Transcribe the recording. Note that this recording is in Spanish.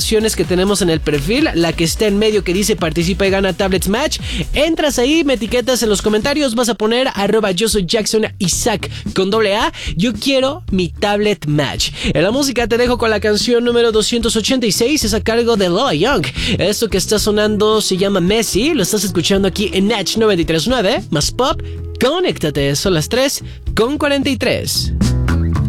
publicaciones que tenemos en el perfil, la que está en medio que dice participa y gana Tablets Match. Entras ahí, me etiquetas en los comentarios, vas a poner @yo soy Jackson Isaac con AA. Yo quiero mi Tablet Match. En la música te dejo con la canción número 286, es a cargo de Lola Young. Esto que está sonando se llama Messi, lo estás escuchando aquí en Natch 93.9, más pop. Conéctate, son las 3:43.